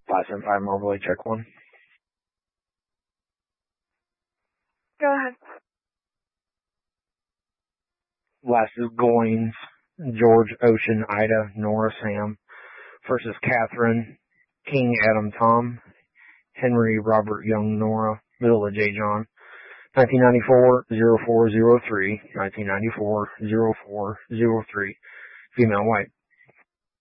575 Marbley, check 1. Go ahead. Last is Goins, George, Ocean, Ida, Nora, Sam. First is Catherine, King, Adam, Tom, Henry, Robert, Young, Nora, middle of J. John. 1994-0403, 1994-0403, female white.